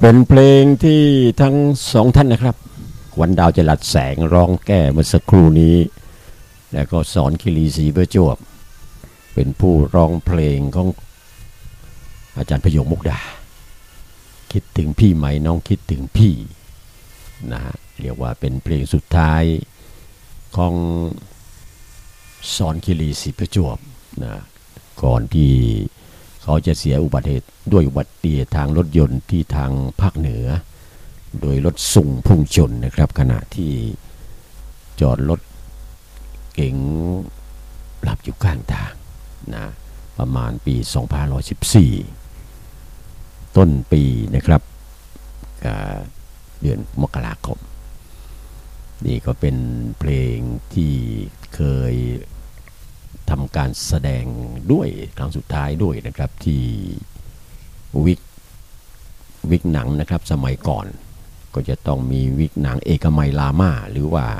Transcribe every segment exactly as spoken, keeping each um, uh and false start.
เป็นเพลงที่ทั้งสองท่านนะครับวันดาวจรัสแสงร้องแก้เมื่อสักครู่นี้แล้วก็สอนคีรีศรีประจวบเป็นผู้ร้องเพลงของอาจารย์พยงมุกดาคิดถึงพี่ไหมน้องคิดถึงพี่นะฮะเรียกว่าเป็นเพลงสุดท้ายของสอนคีรีศรีประจวบนะก่อนที่เขาจะเสียอุบัติเหตุด้วยอุบัติเหตุทางรถยนต์ที่ทางภาคเหนือโดยรถสุ่งพุ่งชนนะครับขณะที่จอดรถเก๋งหลับอยู่ข้างทางนะประมาณปีสองพันห้าร้อยสิบสี่ต้นปีนะครับเดือนมกราคมนี่ก็เป็นเพลงที่เคยทำการแสดงด้วยครั้งสุดท้ายด้วยนะครับที่วิกวิกหนังนะครับสมัยก่อนก็จะต้องมีวิกหนังเอกมัยลาม่าหรือว่า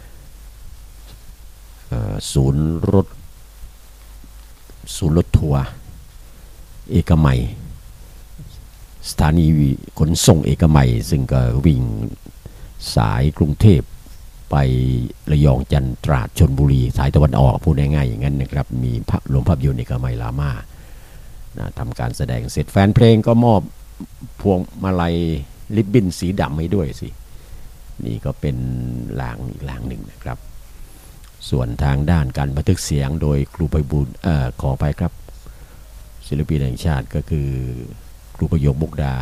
ศูนย์รถศูนย์รถทัวร์เอกมัยสถานีขนส่งเอกมัยซึ่งก็วิ่งสายกรุงเทพไประยองจันทร์ตราดชลบุรีสายตะวันออกพูดง่ายๆอย่างนั้นนะครับมีพระโรงภาพยนตร์เอกมัยลาม่านะทำการแสดงเสร็จแฟนเพลงก็มอบพวงมาลัยริบบิ้นสีดำให้ด้วยสินี่ก็เป็นลางอีกลางหนึ่งนะครับส่วนทางด้านการบันทึกเสียงโดยครูไพบูลย์เอ่อขอไปครับศิลปินแห่งชาติก็คือครูประโยคมุกดา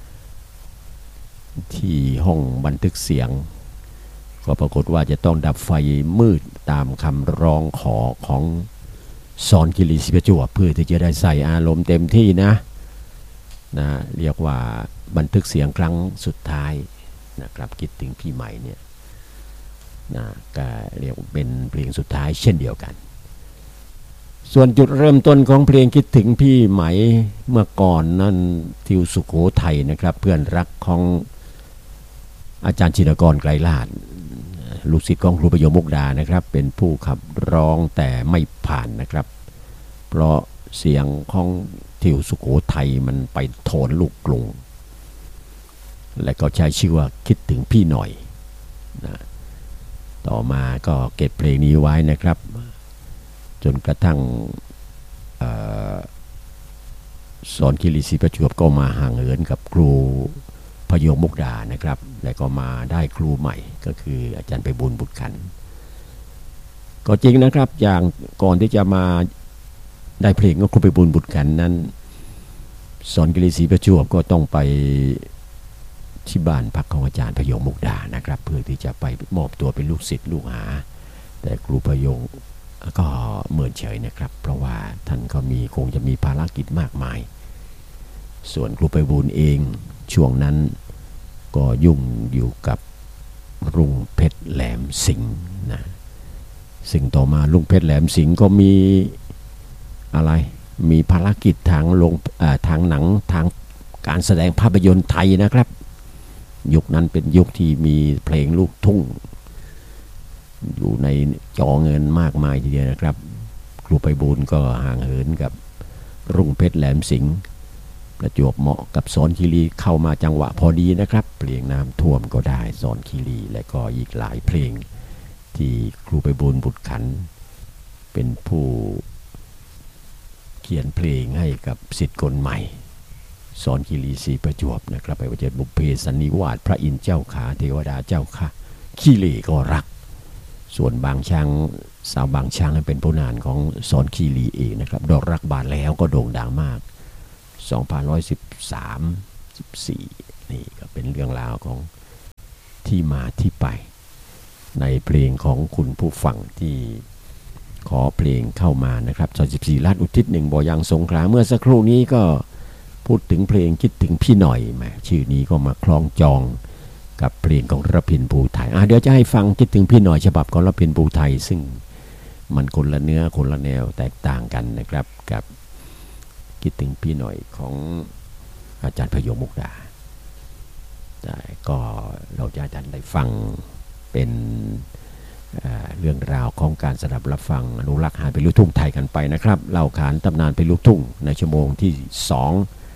ที่ห้องบันทึกเสียงก็ปรากฏว่าจะต้องดับไฟมืดตามคำร้องขอของสอนคีรีศรีประจวบเพื่อที่จะได้ใส่อารมณ์เต็มที่นะนะเรียกว่าบันทึกเสียงครั้งสุดท้ายนะครับคิดถึงพี่ใหม่เนี่ยนะก็เรียกเป็นเพลงสุดท้ายเช่นเดียวกันส่วนจุดเริ่มต้นของเพลงคิดถึงพี่ไหมเมื่อก่อนนั่นทิวสุโขทัยนะครับเพื่อนรักของอาจารย์ชินกรไกรลาภลูกศิษย์ของครูประโยคมุกดานะครับเป็นผู้ขับร้องแต่ไม่ผ่านนะครับเพราะเสียงของทิวสุโขทัยมันไปโทนลูกกรุงและก็ใช้ชื่อว่าคิดถึงพี่หน่อยนะต่อมาก็เก็บเพลงนี้ไว้นะครับจนกระทั่งสอนคีรีศรีประจวบก็มาห่างเหินกับครูพยงมุกดานะครับแล้วก็มาได้ครูใหม่ก็คืออาจารย์ไพบูลย์บุตรขันธ์ก็จริงนะครับอย่างก่อนที่จะมาได้เพลงของครูไพบูลย์บุตรขันธ์นั้นสอนคีรีศรีประจวบก็ต้องไปที่บ้านพักของอาจารย์พยงมุกดานะครับเพื่อที่จะไปมอบตัวเป็นลูกศิษย์ลูกหาแต่ครูพยงก็เมินเฉยนะครับเพราะว่าท่านก็มีคงจะมีภารกิจมากมายส่วนครูไพบูลย์เองช่วงนั้นก็ยุ่งอยู่กับรุ่งเพชรแหลมสิงห์นะสิ่งต่อมารุ่งเพชรแหลมสิงห์ก็มีอะไรมีภารกิจทางลงทางหนังทางการแสดงภาพยนตร์ไทยนะครับยุคนั้นเป็นยุคที่มีเพลงลูกทุ่งอยู่ในจอเงินมากมายทีเดียวนะครับครูไพบูลย์ก็ห่างเหินกับรุ่งเพชรแหลมสิงห์ประจวบเหมาะกับสอนคีรีเข้ามาจังหวะพอดีนะครับเพลงน้ำท่วมก็ได้สอนคีรีและก็อีกหลายเพลงที่ครูไพบูลย์บุตรขันธ์เป็นผู้เขียนเพลงให้กับศิษย์คนใหม่สอนคีรีศรีประจวบนะครับไปว่าจะบุพเพสันนิวาสพระอินทร์เจ้าขาเทวดาเจ้าค่ะขี้เหร่ก็รักส่วนบางช้างสาวบางช้างเป็นผู้นานของสอนคีรีเองนะครับดอกรักบานแล้วก็โด่งดังมากสองพันหนึ่งร้อยสิบสาม สิบสี่นี่ก็เป็นเรื่องราวของที่มาที่ไปในเพลงของคุณผู้ฟังที่ขอเพลงเข้ามานะครับซอยสิบสี่ลาดอุทิศหนึ่งบ่อยังสงขลาเมื่อสักครู่นี้ก็พูดถึงเพลงคิดถึงพี่หน่อยแหมชื่อนี้ก็มาคล้องจองกับเพลงของรพินภูไทยอ่ะเดี๋ยวจะให้ฟังคิดถึงพี่หน่อยฉบับของรพินภูไทยซึ่งมันคนละเนื้อคนละแนวแตกต่างกันนะครับกับคิดถึงพี่หน่อยของอาจารย์พยงมุกดาแต่ก็เราจะอาจารย์ได้ฟังเป็นเรื่องราวของการสดับรับฟังอนุรักษ์หาเป็นลูกทุ่งไทยกันไปนะครับเล่าขานตำนานเป็นลูกทุ่งในชั่วโมงที่สอง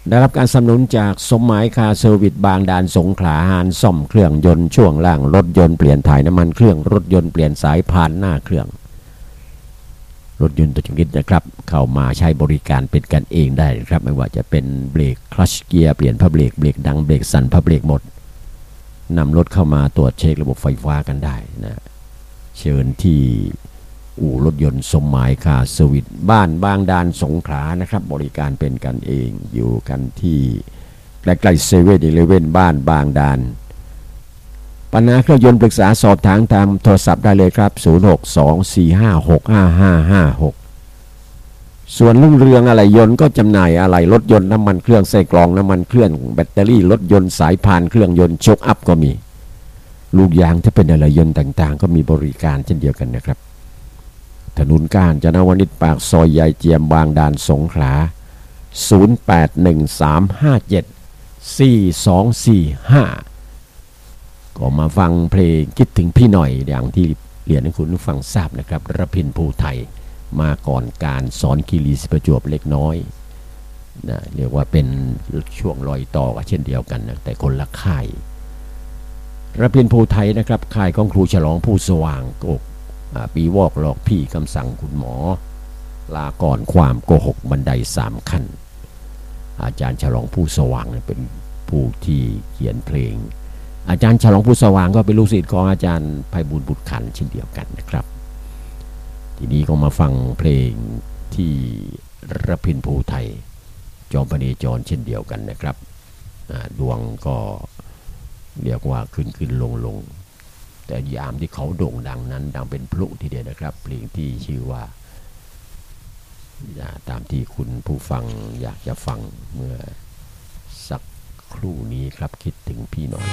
ได้รับการสนับสนุนจากสมหมายคาร์เซอร์วิสบางดานสงขลาหารซ่อมเครื่องยนต์ช่วงล่างรถยนต์เปลี่ยนถ่ายน้ำมันเครื่องรถยนต์เปลี่ยนสายพานหน้าเครื่องรถยนต์ตัวชนิดนะครับเข้ามาใช้บริการเป็นกันเองได้ครับไม่ว่าจะเป็นเบรกคลัตช์เกียร์เปลี่ยนผ้าเบรกเบรกดังเบรกสั่นผ้าเบรกหมดนำรถเข้ามาตรวจเช็คระบบไฟฟ้ากันได้นะเชิญที่อู่รถยนต์สมหมายคาร์เซอร์วิสบ้านบางดานสงขลานะครับบริการเป็นกันเองอยู่กันที่ใกล้ๆเซเว่นอีเลฟเว่นบ้านบางดานปัญหาเครื่องยนต์ปรึกษาสอบถามตามโทรศัพท์ได้เลยครับศูนย์ หก สอง สี่ ห้า หก ห้า ห้า ห้า หกส่วนรุ่งเรืองอะไหล่ยนต์ก็จำหน่ายอะไหล่รถยนต์น้ำมันเครื่องไส้กรองน้ำมันเครื่องแบตเตอรี่รถยนต์สายพานเครื่องยนต์ช็อคอัพก็มีลูกยางถ้าเป็นอะไหล่ยนต์ต่างๆก็มีบริการเช่นเดียวกันนะครับถนนกาญจนวนิชปากซอยยายเจียมบางดานสงขลาศูนย์ แปด หนึ่ง สาม ห้า เจ็ด สี่ สอง สี่ ห้าก็มาฟังเพลงคิดถึงพี่หน่อยอย่างที่เรียนให้คุณผู้ฟังทราบนะครับระพินภูไทยมาก่อนการสอนคีรีศรีประจวบเล็กน้อยนะเรียกว่าเป็นช่วงรอยต่อกันเช่นเดียวกันนะแต่คนละค่ายระพินภูไทยนะครับค่ายของครูฉลองผู้สว่างโกกปีวอกหลอกพี่คำสั่งคุณหมอลาก่อนความโกหกบันไดสามขั้นอาจารย์ฉลองผู้สว่างเป็นผู้ที่เขียนเพลงอาจารย์ฉลองผู้สว่างก็เป็นลูกศิษย์ของอาจารย์ไพบูลย์บุตรขันธ์เช่นเดียวกันนะครับทีนี้ก็มาฟังเพลงที่ระพินภูไทยจอมพเนจรเช่นเดียวกันนะครับดวงก็เรียกว่าขึ้นขึ้นลงลงแต่ยามที่เขาโด่งดังนั้นดังเป็นพลุทีเดียวนะครับเพลงที่ชื่อว่าตามที่คุณผู้ฟังอยากจะฟังเมื่อสักครู่นี้ครับคิดถึงพี่หน่อย